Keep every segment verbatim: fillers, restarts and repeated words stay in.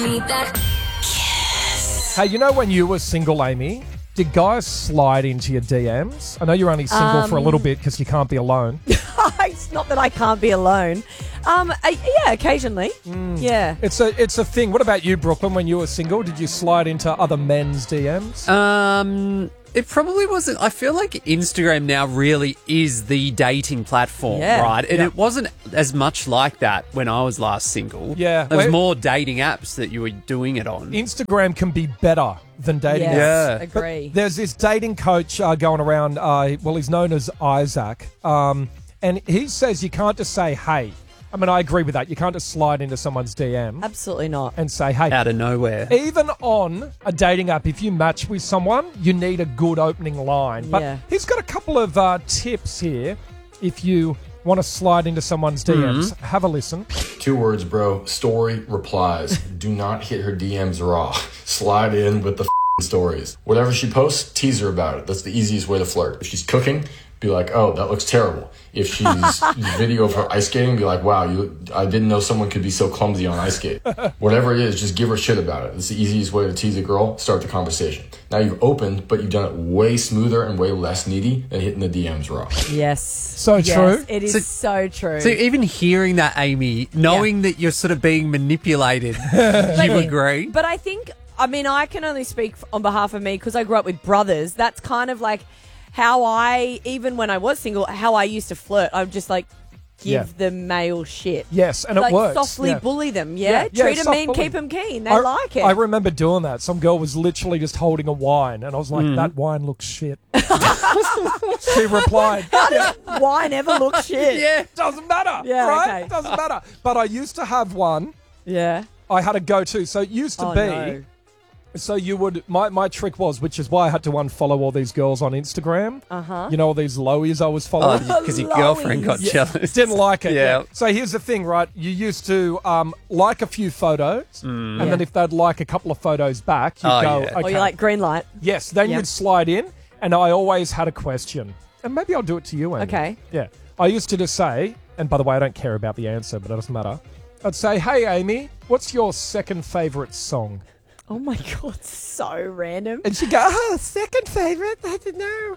Hey, you know when you were single, Amy, did guys slide into your D Ms? I know you're only single um, for a little bit because you can't be alone. It's not that I can't be alone. Um, uh, yeah, occasionally. Mm. Yeah. It's a it's a thing. What about you, Brooklyn? When you were single, did you slide into other men's D Ms? Um... It probably wasn't. I feel like Instagram now really is the dating platform, yeah. right? And yeah. it wasn't as much like that when I was last single. Yeah. There was Wait. more dating apps that you were doing it on. Instagram can be better than dating yes, apps. Yeah. Agree. But there's this dating coach uh, going around, uh, well, he's known as Isaac, um, and he says you can't just say, hey. I mean, I agree with that. You can't just slide into someone's D M. Absolutely not. And say, hey. Out of nowhere. Even on a dating app, if you match with someone, you need a good opening line. But yeah. he's got a couple of uh, tips here if you want to slide into someone's D Ms. Mm-hmm. Have a listen. Two words, bro. Story replies. Do not hit her D Ms raw. Slide in with the f***ing stories. Whatever she posts, tease her about it. That's the easiest way to flirt. If she's cooking, be like, oh, that looks terrible. If she's video of her ice skating, be like, wow, you, I didn't know someone could be so clumsy on ice skate. Whatever it is, just give her shit about it. It's the easiest way to tease a girl, start the conversation. Now you've opened, but you've done it way smoother and way less needy than hitting the D Ms raw. Yes. So yes, true. It is so, so true. So even hearing that, Amy, knowing yeah. that you're sort of being manipulated, you agree? But I think, I mean, I can only speak on behalf of me because I grew up with brothers. That's kind of like how I, even when I was single, how I used to flirt. I would just like give yeah. the male shit. Yes, and like, it works. softly yeah. bully them, yeah? yeah, yeah Treat them mean, bully. keep them keen. They I, like it. I remember doing that. Some girl was literally just holding a wine, and I was like, mm. that wine looks shit. She replied. How does wine ever look shit? Yeah, doesn't matter, yeah, right? Okay. Doesn't matter. But I used to have one. Yeah. I had a go-to. So it used to oh, be... No. So you would, my, my trick was, which is why I had to unfollow all these girls on Instagram. Uh-huh. You know, all these lowies I was following. Because oh, your girlfriend got yeah, jealous. Didn't like it. Yeah. yeah. So here's the thing, right? You used to um, like a few photos, mm. and yeah. then if they'd like a couple of photos back, you'd oh, go, yeah. okay. Or you like green light. Yes, then yep. you'd slide in, and I always had a question. And maybe I'll do it to you, Amy. Okay. Yeah. I used to just say, and by the way, I don't care about the answer, but it doesn't matter. I'd say, hey, Amy, what's your second favourite song? Oh my God, so random. And she'd go, oh, second favourite? I don't know.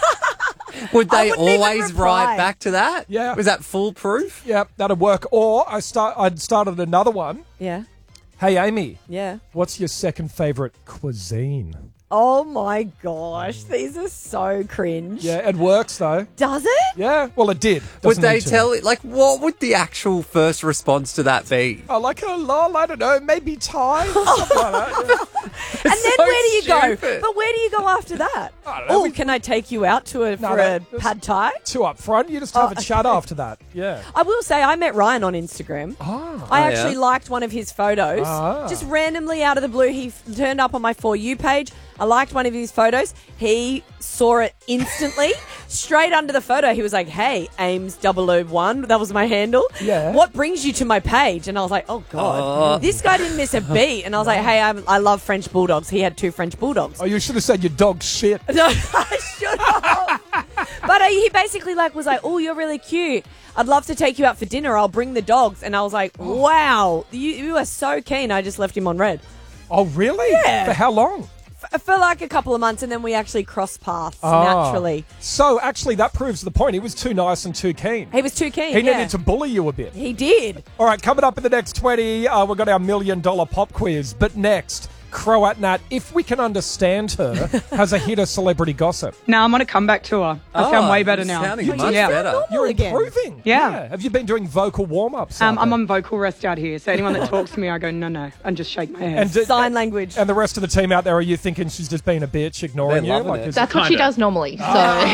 Would they always reply. write back to that? Yeah. Was that foolproof? Yeah, that'd work. Or I start, I'd started another one. Yeah. Hey, Amy. Yeah. What's your second favourite cuisine? Oh my gosh, these are so cringe. Yeah, it works though. Does it? Yeah, well, it did. Would Doesn't they need to. tell it? Like, what would the actual first response to that be? Oh, like, oh, lol, I don't know, maybe Thai? Something like that. Yeah. And then so where do you stupid. go? But where do you go after that? I don't know. Oh, We- can I take you out to a, No, for no, a that's- pad thai? Too up front. You just have Oh, a chat okay. after that. Yeah. I will say I met Ryan on Instagram. Oh. I Oh, actually yeah? liked one of his photos. Ah. Just randomly out of the blue, he f- turned up on my For You page. I liked one of his photos. He saw it instantly. Straight under the photo, he was like, hey, Ames double oh one. That was my handle. Yeah. What brings you to my page? And I was like, oh, God. Oh. This guy didn't miss a beat. And I was like, hey, I, I love French Bulldogs. He had two French Bulldogs. Oh, you should have said your dog's shit. No, I should have. But uh, he basically like was like, oh, you're really cute. I'd love to take you out for dinner. I'll bring the dogs. And I was like, wow, you, you are so keen. I just left him on red. Oh, really? Yeah. For how long? F- for like a couple of months, and then we actually crossed paths Ah. naturally. So, actually, that proves the point. He was too nice and too keen. He was too keen. He yeah. needed to bully you a bit. He did. All right, coming up in the next twenty, uh, we've got our million dollar pop quiz. But next, Croat Nat, if we can understand her, has a hit of celebrity gossip. No, I'm on a comeback tour. I Oh, sound way better you're now. sounding You much sound better. normal You're again. improving. Yeah. Have you been doing vocal warm-ups? Um, out I'm there? on vocal rest out here, so anyone that talks to me, I go, no, no, and just shake my head. And did- Sign language. And the rest of the team out there, are you thinking she's just being a bitch, ignoring They're you? loving it. is That's what she does normally. So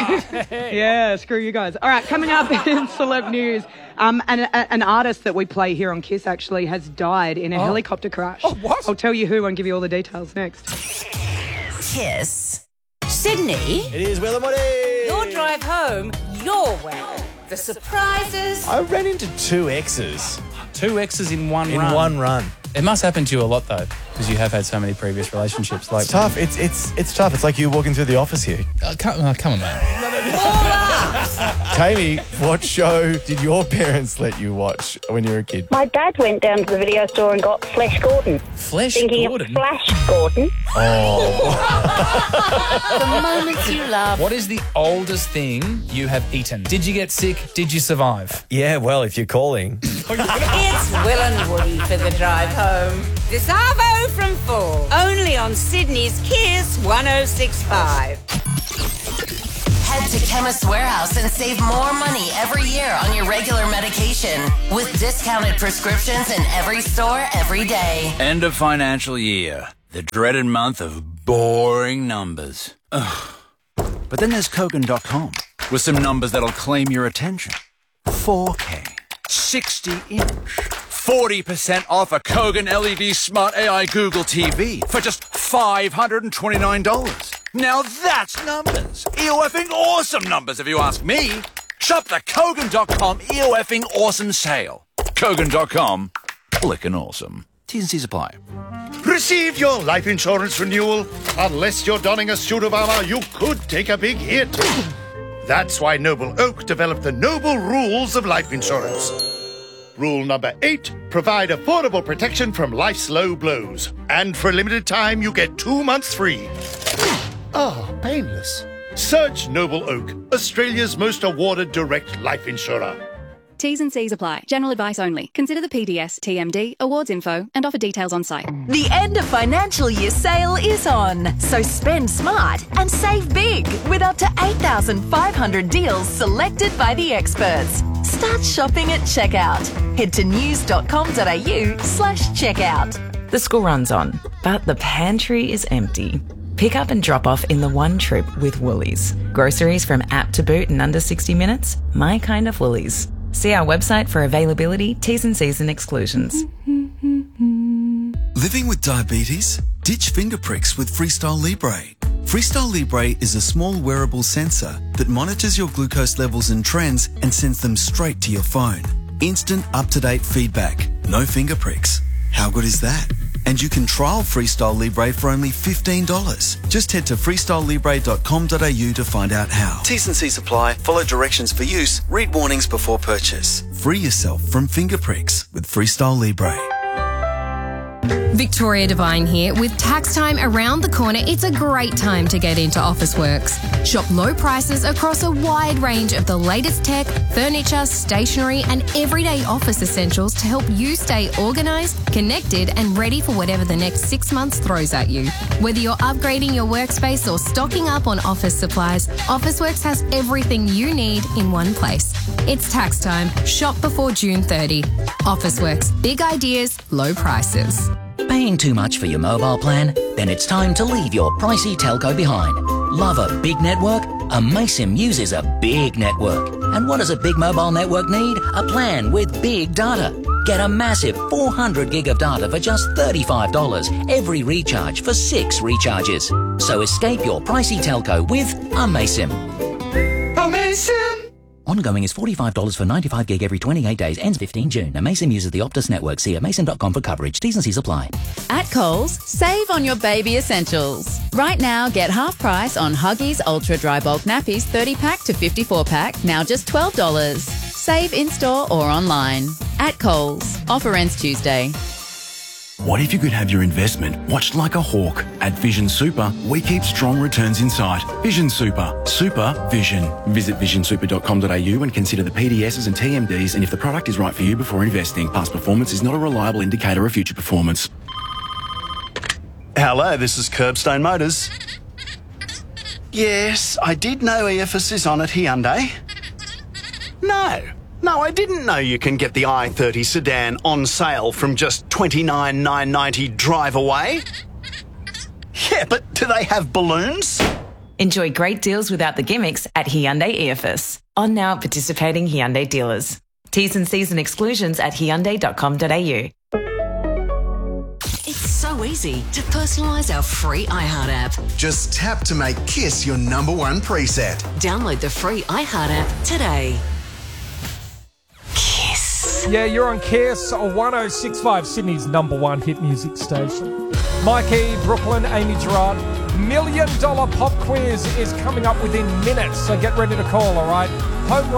Yeah, screw you guys. All right, coming up in celeb news, um, an, a, an artist that we play here on Kiss actually has died in a helicopter crash. Oh, what? I'll tell you who and give you all the details next. Kiss. Sydney, It is Will and Woody. your drive home, your way. The surprises. I ran into two exes Two exes in one in run. one run. It must happen to you a lot, though, because you have had so many previous relationships. Like, It's tough. It's it's it's tough. It's like you walking through the office here. Uh, come, uh, come on, man. More laughs, Kami, what show did your parents let you watch when you were a kid? My dad went down to the video store and got Flash Gordon. Flash Thinking Gordon? of Flash Gordon. The moments you love. What is the oldest thing you have eaten? Did you get sick? Did you survive? Yeah, well, if you're calling. It's Will and Woody for the drive home. The Savo from four. Only on Sydney's Kiss one oh six point five. Head to Chemist Warehouse and save more money every year on your regular medication with discounted prescriptions in every store every day. End of financial year. The dreaded month of boring numbers. Ugh. But then there's Kogan dot com with some numbers that'll claim your attention. four K, sixty inch, forty percent off a Kogan L E D Smart A I Google T V for just five hundred twenty-nine dollars. Now that's numbers. E-O-effing awesome numbers if you ask me. Shop the Kogan dot com E-O-effing awesome sale. Kogan dot com, flickin' awesome. T's and C's apply. Receive your life insurance renewal. Unless you're donning a suit of armor, you could take a big hit. That's why Noble Oak developed the Noble Rules of Life Insurance. Rule number eight, provide affordable protection from life's low blows. And for a limited time, you get two months free. Oh, painless. Search Noble Oak, Australia's most awarded direct life insurer. T's and C's apply. General advice only. Consider the P D S, T M D, awards info, and offer details on site. The end of financial year sale is on. So spend smart and save big with up to eight thousand five hundred deals selected by the experts. Start shopping at checkout. Head to news.com.au slash checkout. The school run's on, but the pantry is empty. Pick up and drop off in the one trip with Woolies. Groceries from app to boot in under sixty minutes. My kind of Woolies. See our website for availability, T's and C's and exclusions. Living with diabetes? Ditch finger pricks with Freestyle Libre. Freestyle Libre is a small wearable sensor that monitors your glucose levels and trends and sends them straight to your phone. Instant up-to-date feedback. No finger pricks. How good is that? And you can trial Freestyle Libre for only fifteen dollars. Just head to freestyle libre dot com dot a u to find out how. T's and C's apply. Follow directions for use. Read warnings before purchase. Free yourself from finger pricks with Freestyle Libre. Victoria Devine here. With tax time around the corner, it's a great time to get into Officeworks. Shop low prices across a wide range of the latest tech, furniture, stationery, and everyday office essentials to help you stay organised, connected, and ready for whatever the next six months throws at you. Whether you're upgrading your workspace or stocking up on office supplies, Officeworks has everything you need in one place. It's tax time. Shop before June thirtieth. Officeworks. Big ideas, low prices. Paying too much for your mobile plan? Then it's time to leave your pricey telco behind. Love a big network? Amaysim uses a big network. And what does a big mobile network need? A plan with big data. Get a massive four hundred gig of data for just thirty-five dollars every recharge for six recharges. So escape your pricey telco with Amaysim. Amaysim! Ongoing is forty-five dollars for ninety-five gig every twenty-eight days. Ends fifteenth of June. Amaysim uses the Optus network. See amaysim dot com for coverage. T's and C's apply. At Coles, save on your baby essentials. Right now, get half price on Huggies Ultra Dry Bulk Nappies thirty pack to fifty-four pack, now just twelve dollars. Save in-store or online. At Coles. Offer ends Tuesday. What if you could have your investment watched like a hawk? At Vision Super, we keep strong returns in sight. Vision Super. Super Vision. Visit vision super dot com dot a u and consider the P D Ss and T M Ds and if the product is right for you before investing. Past performance is not a reliable indicator of future performance. Hello, this is Curbstone Motors. Yes, I did know E F S is on at Hyundai. No. No, I didn't know you can get the i thirty sedan on sale from just twenty-nine thousand nine hundred ninety dollars drive away. Yeah, but do they have balloons? Enjoy great deals without the gimmicks at Hyundai E F S. On now at participating Hyundai dealers. T's and C's and exclusions at hyundai dot com dot a u. It's so easy to personalise our free iHeart app. Just tap to make Kiss your number one preset. Download the free iHeart app today. Yeah, you're on Kiss, one oh six point five, Sydney's number one hit music station. Mikey, Brooklyn, Amy Gerard. Million dollar pop quiz is coming up within minutes, so get ready to call, all right? Home